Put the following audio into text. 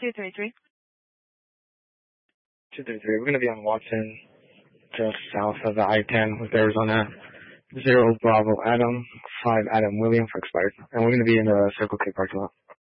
233. 233. We're going to be on Watson, just south of the I-10 with Arizona. 0 Bravo Adam, 5 Adam William for expired. And we're going to be in the Circle K parking lot.